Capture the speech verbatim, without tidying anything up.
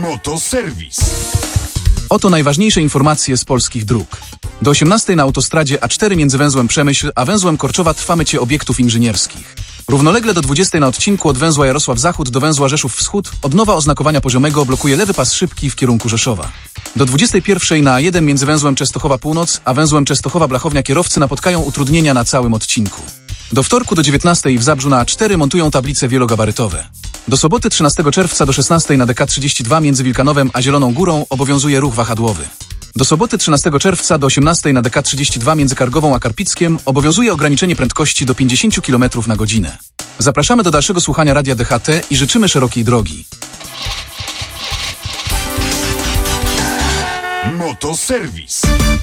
Motoserwis. Oto najważniejsze informacje z polskich dróg. Do osiemnastej na autostradzie A cztery między węzłem Przemyśl a węzłem Korczowa trwa mycie obiektów inżynierskich. Równolegle do dwudziestej na odcinku od węzła Jarosław Zachód do węzła Rzeszów Wschód odnowa oznakowania poziomego blokuje lewy pas szybki w kierunku Rzeszowa. Do dwudziestej pierwszej na A jeden między węzłem Częstochowa Północ a węzłem Częstochowa Blachownia kierowcy napotkają utrudnienia na całym odcinku. Do wtorku do dziewiętnastej w Zabrzu na A cztery montują tablice wielogabarytowe. Do soboty trzynastego czerwca do szesnastej na D K trzydzieści dwa między Wilkanowem a Zieloną Górą obowiązuje ruch wahadłowy. Do soboty trzynastego czerwca do osiemnastej na D K trzydzieści dwa między Kargową a Karpickiem obowiązuje ograniczenie prędkości do pięćdziesiąt kilometrów na godzinę. Zapraszamy do dalszego słuchania Radia D H T i życzymy szerokiej drogi. Motoserwis.